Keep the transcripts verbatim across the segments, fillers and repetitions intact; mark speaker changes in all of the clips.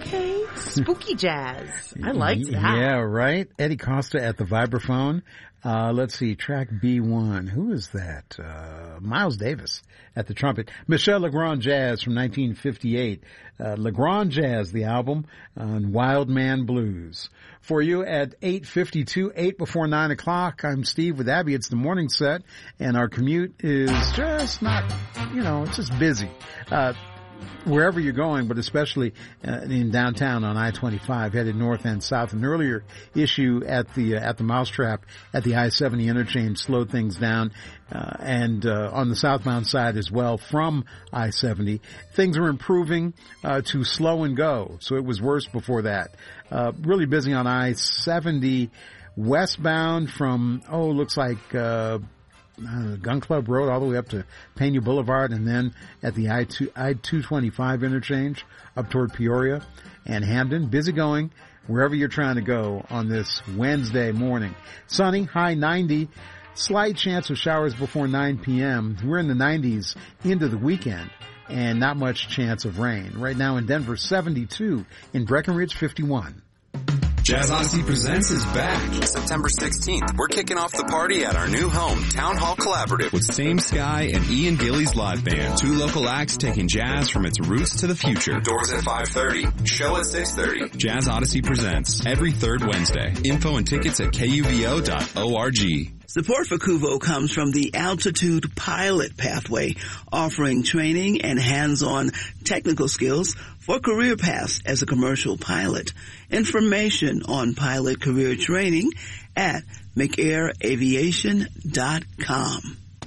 Speaker 1: Okay. Spooky jazz. I liked that.
Speaker 2: Yeah, right. Eddie Costa at the vibraphone. Uh, let's see, track B one. Who is that? Uh, Miles Davis at the trumpet. Michel Legrand Jazz from nineteen fifty-eight. Uh, Legrand Jazz, the album, on Wild Man Blues. For you at eight fifty-two, eight before nine o'clock, I'm Steve with Abby. It's the morning set, and our commute is just not, you know, it's just busy. Uh, wherever you're going, but especially uh, in downtown on I twenty-five, headed north and south. An earlier issue at the uh, at the Mousetrap at the I seventy interchange slowed things down, uh, and uh, on the southbound side as well from I seventy. Things are improving uh, to slow and go, so it was worse before that. Uh, really busy on I seventy westbound from, oh, looks like... Uh, Uh, Gun Club Road all the way up to Pena Boulevard, and then at the I two twenty-five interchange up toward Peoria and Hamden. Busy going wherever you're trying to go on this Wednesday morning. Sunny, high ninety, slight chance of showers before nine p.m. We're in the nineties into the weekend, and not much chance of rain. Right now in Denver, seventy-two. In Breckenridge, fifty-one.
Speaker 3: Jazz Odyssey Presents is back. September sixteenth, we're kicking off the party at our new home, Town Hall Collaborative, with Same Sky and Ian Gillies Live Band. Two local acts taking jazz from its roots to the future. Doors at five thirty. Show at six thirty. Jazz Odyssey Presents every third Wednesday. Info and tickets at K U V O dot org.
Speaker 4: Support for Kuvo comes from the Altitude Pilot Pathway, offering training and hands-on technical skills for career paths as a commercial pilot. Information on pilot career training at mcair aviation dot com.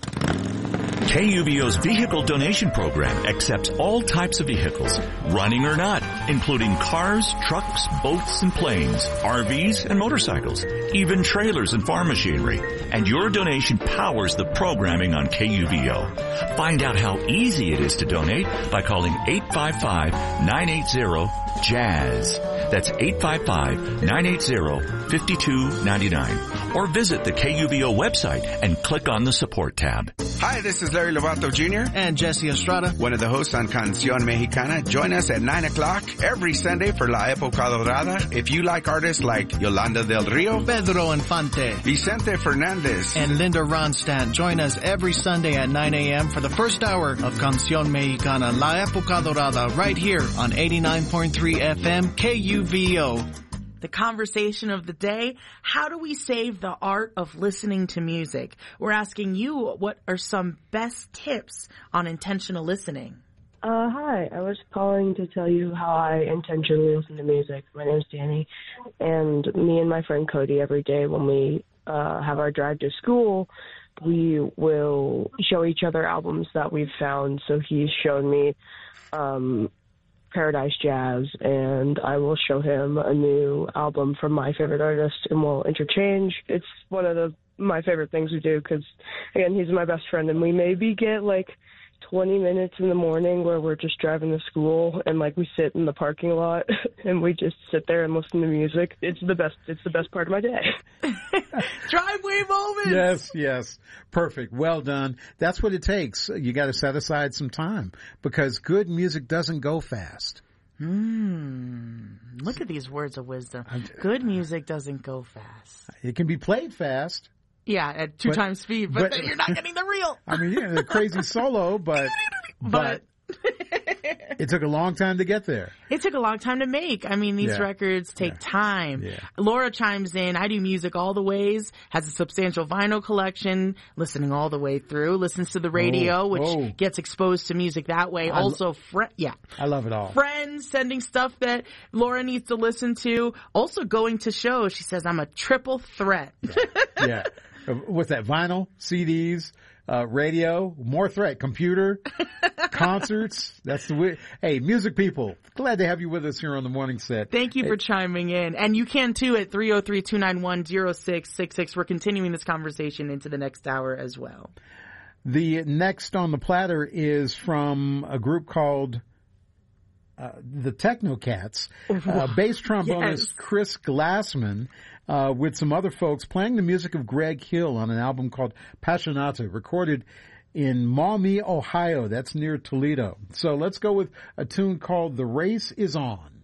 Speaker 5: K U V O's vehicle donation program accepts all types of vehicles, running or not, including cars, trucks, boats, and planes, R Vs, and motorcycles, even trailers and farm machinery. And your donation powers the programming on K U V O. Find out how easy it is to donate by calling eight five five, nine eight zero, JAZZ. That's eight five five, nine eight zero, five two nine nine. Or visit the K U V O website and click on the support tab.
Speaker 6: Hi, this is Larry Lovato Junior
Speaker 7: And Jesse Estrada,
Speaker 6: one of the hosts on Canción Mexicana. Join us at nine o'clock every Sunday for La Época Dorada. If you like artists like Yolanda del Rio,
Speaker 7: Pedro Infante,
Speaker 6: Vicente Fernandez,
Speaker 7: and Linda Ronstadt, join us every Sunday at nine a.m. for the first hour of Canción Mexicana, La Época Dorada, right here on eighty-nine point three F M K U V O.
Speaker 1: The conversation of the day, how do we save the art of listening to music? We're asking you, what are some best tips on intentional listening?
Speaker 8: Uh, hi, I was calling to tell you how I intentionally listen to music. My name's Danny, and me and my friend Cody, every day when we uh, have our drive to school, we will show each other albums that we've found. So he's shown me um Paradise Jazz, and I will show him a new album from my favorite artist, and we'll interchange. It's one of the my favorite things we do because, again, he's my best friend, and we maybe get like twenty minutes in the morning where we're just driving to school, and like we sit in the parking lot and we just sit there and listen to music. It's the best. It's the best part of my day.
Speaker 1: Driveway moments.
Speaker 2: Yes, yes. Perfect. Well done. That's what it takes. You got to set aside some time because good music doesn't go fast.
Speaker 1: Hmm. Look at these words of wisdom. Good music doesn't go fast.
Speaker 2: It can be played fast.
Speaker 1: Yeah, at two but, times speed, but, but then you're not getting the real.
Speaker 2: I mean, yeah, the crazy solo, but but, but it took a long time to get there.
Speaker 1: It took a long time to make. I mean, these
Speaker 2: yeah.
Speaker 1: records take
Speaker 2: yeah.
Speaker 1: time.
Speaker 2: Yeah.
Speaker 1: Laura chimes in, I do music all the ways, has a substantial vinyl collection, listening all the way through, listens to the radio,
Speaker 2: oh,
Speaker 1: which
Speaker 2: oh.
Speaker 1: gets exposed to music that way.
Speaker 2: I
Speaker 1: also,
Speaker 2: lo-
Speaker 1: fr- yeah.
Speaker 2: I love it all.
Speaker 1: Friends sending stuff that Laura needs to listen to. Also going to shows. She says, I'm a triple threat.
Speaker 2: Yeah. yeah. What's that? Vinyl, C Ds, uh, radio, more threat, computer, concerts. That's the way. Hey, music people, glad to have you with us here on the morning set.
Speaker 1: Thank you for hey. chiming in. And you can too at three oh three, two nine one, oh six six six. We're continuing this conversation into the next hour as well.
Speaker 2: The next on the platter is from a group called uh, the Technocats. Uh, bass trombonist yes. Chris Glassman. Uh, with some other folks playing the music of Greg Hill on an album called Passionata, recorded in Maumee, Ohio. That's near Toledo. So let's go with a tune called The Race Is On.